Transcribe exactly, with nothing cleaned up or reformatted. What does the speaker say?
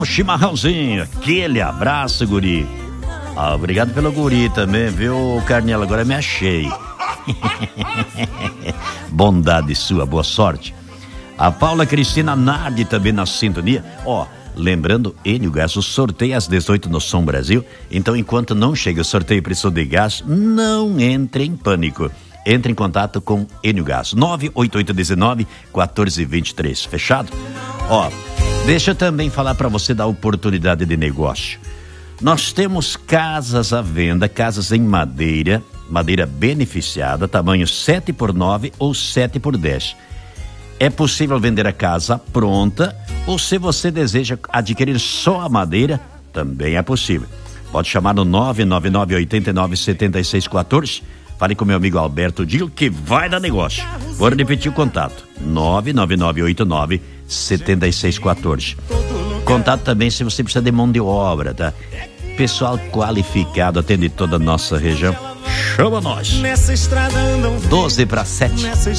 Chimarrãozinho, aquele abraço, guri. Ah, obrigado pelo guri também, viu, Carnela? Agora me achei. Bondade sua, boa sorte. A Paula Cristina Nardi também na sintonia. Ó, lembrando, Enio Gás, o sorteio às dezoito no Som Brasil. Então, enquanto não chega o sorteio preço de gás, não entre em pânico. Entre em contato com Enio Gás. nove oito oito um nove, um quatro dois três. Fechado? Ó, deixa eu também falar para você da oportunidade de negócio. Nós temos casas à venda, casas em madeira, madeira beneficiada, tamanho sete por nove ou sete por dez. É possível vender a casa pronta ou, se você deseja adquirir só a madeira, também é possível. Pode chamar no nove nove nove oito nove sete seis um quatro. Fale com meu amigo Alberto Dil, que vai dar negócio. Vou repetir o contato: nove nove nove oito nove sete seis um quatro. Contato também se você precisa de mão de obra, tá? Pessoal qualificado atende toda a nossa região. Chama nós. doze para sete.